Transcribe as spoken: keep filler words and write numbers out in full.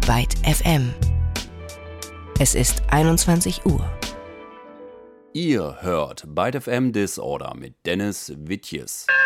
Byte F M. Es ist einundzwanzig Uhr. Ihr hört Byte F M Disorder mit Dennis Wittjes.